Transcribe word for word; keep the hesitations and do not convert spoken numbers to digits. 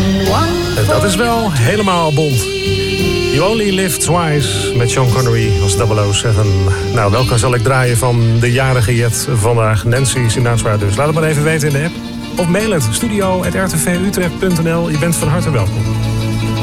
En dat is wel helemaal bond. You Only Live Twice met Sean Connery als double oh seven. Nou, welke zal ik draaien van de jarige Jet vandaag? Nancy Sinatra dus. Laat het maar even weten in de app. Of mail het, studio at r t v utrecht punt n l. Je bent van harte welkom.